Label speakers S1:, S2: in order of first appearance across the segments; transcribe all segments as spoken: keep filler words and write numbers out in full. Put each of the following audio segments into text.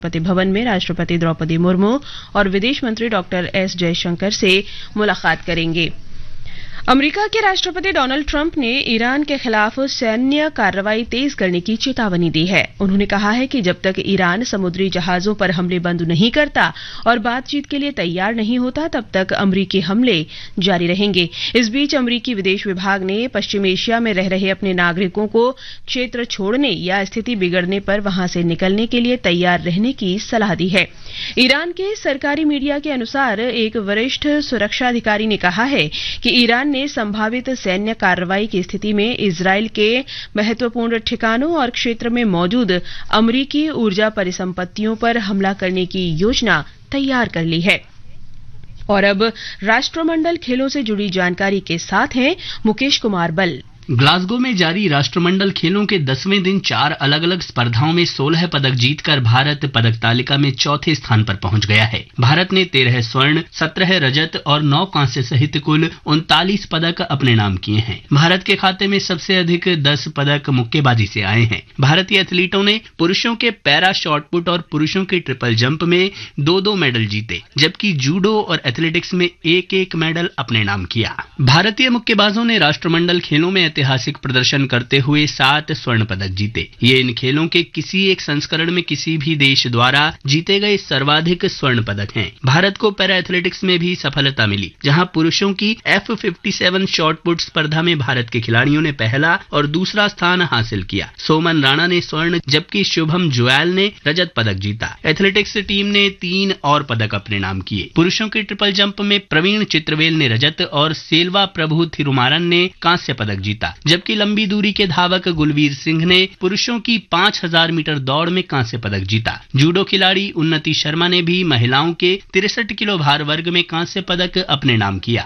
S1: राष्ट्रपति भवन में राष्ट्रपति द्रौपदी मुर्मू और विदेश मंत्री डॉक्टर एस जयशंकर से मुलाकात करेंगे। अमेरिका के राष्ट्रपति डोनाल्ड ट्रंप ने ईरान के खिलाफ सैन्य कार्रवाई तेज करने की चेतावनी दी है। उन्होंने कहा है कि जब तक ईरान समुद्री जहाजों पर हमले बंद नहीं करता और बातचीत के लिए तैयार नहीं होता, तब तक अमेरिकी हमले जारी रहेंगे। इस बीच अमेरिकी विदेश विभाग ने पश्चिम एशिया में रह रहे अपने नागरिकों को क्षेत्र छोड़ने या स्थिति बिगड़ने पर वहां से निकलने के लिए तैयार रहने की सलाह दी है। ईरान के सरकारी मीडिया के अनुसार एक वरिष्ठ सुरक्षा अधिकारी ने कहा है कि ईरान ने संभावित सैन्य कार्रवाई की स्थिति में इजरायल के महत्वपूर्ण ठिकानों और क्षेत्र में मौजूद अमेरिकी ऊर्जा परिसंपत्तियों पर हमला करने की योजना तैयार कर ली है। और अब राष्ट्रमंडल खेलों से जुड़ी जानकारी के साथ हैं मुकेश कुमार बल।
S2: ग्लासगो में जारी राष्ट्रमंडल खेलों के दसवें दिन चार अलग अलग स्पर्धाओं में सोलह पदक जीतकर भारत पदक तालिका में चौथे स्थान पर पहुंच गया है। भारत ने तेरह स्वर्ण, सत्रह रजत और नौ कांस्य सहित कुल उनतालीस पदक अपने नाम किए हैं। भारत के खाते में सबसे अधिक दस पदक मुक्केबाजी से आए हैं। भारतीय एथलीटों ने पुरुषों के पैरा शॉटपुट और पुरुषों के ट्रिपल जंप में दो दो मेडल जीते, जबकि जूडो और एथलेटिक्स में एक एक मेडल अपने नाम किया। भारतीय मुक्केबाजों ने राष्ट्रमंडल खेलों में ऐतिहासिक प्रदर्शन करते हुए सात स्वर्ण पदक जीते। ये इन खेलों के किसी एक संस्करण में किसी भी देश द्वारा जीते गए सर्वाधिक स्वर्ण पदक हैं। भारत को पैरा एथलेटिक्स में भी सफलता मिली, जहां पुरुषों की एफ सत्तावन शॉटपुट स्पर्धा में भारत के खिलाड़ियों ने पहला और दूसरा स्थान हासिल किया। सोमन राणा ने स्वर्ण जबकि शुभम जोयल ने रजत पदक जीता। एथलेटिक्स टीम ने तीन और पदक अपने नाम किए। पुरुषों के ट्रिपल जंप में प्रवीण चित्रवेल ने रजत और सेल्वा प्रभु थिरुमारन ने कांस्य पदक जीता, जबकि लंबी दूरी के धावक गुलवीर सिंह ने पुरुषों की पांच हजार मीटर दौड़ में कांस्य पदक जीता। जूडो खिलाड़ी उन्नति शर्मा ने भी महिलाओं के तिरसठ किलो भार वर्ग में कांस्य पदक अपने नाम किया।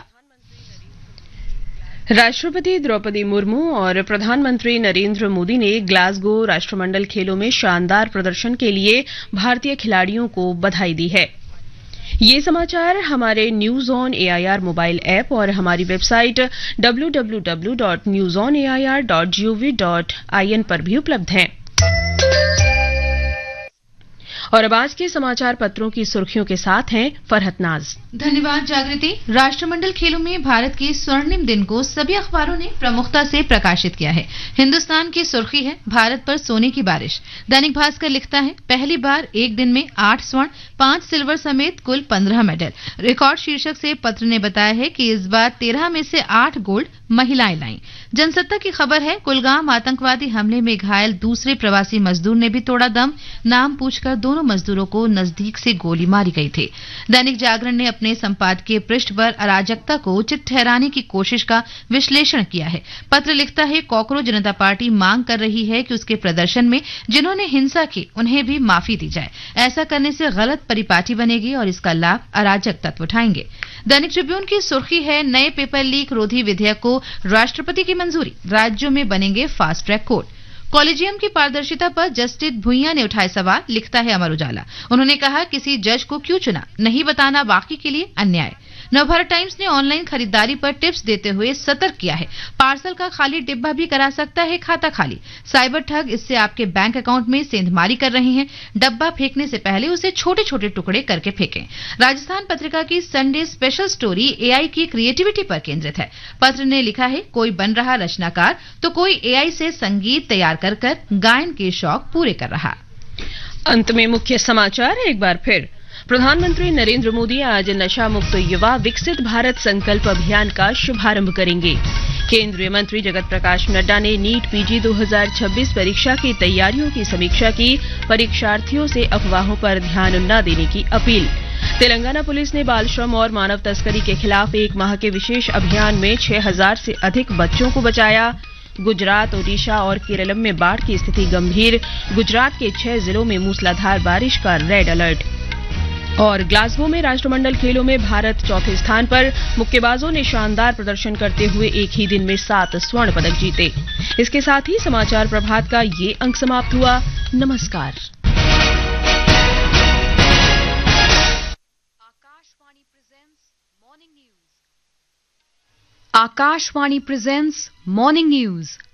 S1: राष्ट्रपति द्रौपदी मुर्मू और प्रधानमंत्री नरेंद्र मोदी ने ग्लासगो राष्ट्रमंडल खेलों में शानदार प्रदर्शन के लिए भारतीय खिलाड़ियों को बधाई दी है। ये समाचार हमारे news on AIR mobile app और हमारी website W W W dot news on A I R dot G O V dot I N पर भी उपलब्ध हैं। और अब आज के समाचार पत्रों की सुर्खियों के साथ हैं फरहत नाज।
S3: धन्यवाद जागृति। राष्ट्रमंडल खेलों में भारत के स्वर्णिम दिन को सभी अखबारों ने प्रमुखता से प्रकाशित किया है। हिंदुस्तान की सुर्खी है भारत पर सोने की बारिश। दैनिक भास्कर लिखता है पहली बार एक दिन में आठ स्वर्ण, पांच सिल्वर समेत कुल पंद्रह मेडल। रिकॉर्ड शीर्षक से पत्र ने बताया है कि इस बार तेरह में से आठ गोल्ड महिलाएं लाईं। जनसत्ता की खबर है कुलगाम आतंकवादी हमले में घायल दूसरे प्रवासी मजदूर ने भी तोड़ा दम। नाम पूछकर दोनों मजदूरों को नजदीक से गोली मारी गई थी। दैनिक जागरण ने अपने संपादकीय पृष्ठ पर अराजकता को उचित ठहराने की कोशिश का विश्लेषण किया है। पत्र लिखता है कॉकरोच जनता पार्टी मांग कर रही है कि उसके प्रदर्शन में जिन्होंने हिंसा की उन्हें भी माफी दी जाए। ऐसा करने से गलत परिपाटी बनेगी और इसका लाभ अराजक तत्व उठाएंगे। दैनिक ट्रिब्यून की सुर्खी है नए पेपर लीक रोधी विधेयक को राष्ट्रपति की मंजूरी, राज्यों में बनेंगे फास्ट ट्रैक कोर्ट। कॉलेजियम की पारदर्शिता पर जस्टिस भुइयां ने उठाए सवाल, लिखता है अमर उजाला। उन्होंने कहा किसी जज को क्यों चुना, नहीं बताना बाकी के लिए अन्याय। नवभारत टाइम्स ने ऑनलाइन खरीदारी पर टिप्स देते हुए सतर्क किया है। पार्सल का खाली डिब्बा भी करा सकता है खाता खाली। साइबर ठग इससे आपके बैंक अकाउंट में सेंधमारी कर रहे हैं। डब्बा फेंकने से पहले उसे छोटे छोटे टुकड़े करके फेंकें। राजस्थान पत्रिका की संडे स्पेशल स्टोरी एआई की क्रिएटिविटी पर केंद्रित है। पत्र ने लिखा है कोई बन रहा रचनाकार तो कोई एआई से संगीत तैयार कर कर गायन के शौक पूरे कर रहा।
S1: अंत में मुख्य समाचार एक बार फिर। प्रधानमंत्री नरेंद्र मोदी आज नशा मुक्त युवा विकसित भारत संकल्प अभियान का शुभारंभ करेंगे। केंद्रीय मंत्री जगत प्रकाश नड्डा ने नीट पीजी दो हज़ार छब्बीस परीक्षा की तैयारियों की समीक्षा की। परीक्षार्थियों से अफवाहों पर ध्यान न देने की अपील। तेलंगाना पुलिस ने बाल श्रम और मानव तस्करी के खिलाफ एक माह के विशेष अभियान में छह हजार से अधिक बच्चों को बचाया। गुजरात, ओडिशा और केरलम में बाढ़ की स्थिति गंभीर। गुजरात के छह जिलों में मूसलाधार बारिश का रेड अलर्ट। और ग्लासगो में राष्ट्रमंडल खेलों में भारत चौथे स्थान पर। मुक्केबाजों ने शानदार प्रदर्शन करते हुए एक ही दिन में सात स्वर्ण पदक जीते। इसके साथ ही समाचार प्रभात का ये अंक समाप्त हुआ। नमस्कार।
S4: Akashvani presents Morning News.